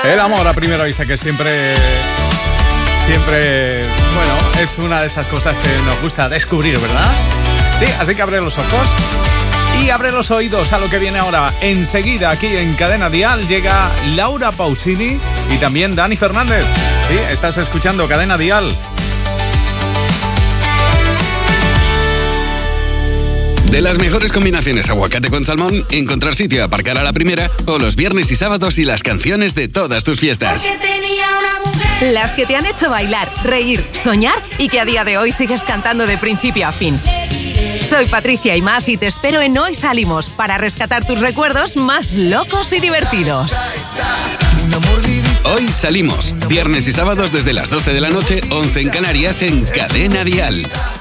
El amor a primera vista, que siempre, bueno, es una de esas cosas que nos gusta descubrir, ¿verdad? Sí, así que abre los ojos y abre los oídos a lo que viene ahora. Enseguida, aquí en Cadena Dial, llega Laura Pausini y también Dani Fernández. Sí, estás escuchando Cadena Dial. De las mejores combinaciones aguacate con salmón, encontrar sitio, aparcar a la primera, o los viernes y sábados y las canciones de todas tus fiestas. Las que te han hecho bailar, reír, soñar y que a día de hoy sigues cantando de principio a fin. Soy Patricia Imaz y te espero en Hoy Salimos para rescatar tus recuerdos más locos y divertidos. Hoy Salimos, viernes y sábados desde las 12 de la noche, 11 en Canarias, en Cadena Dial.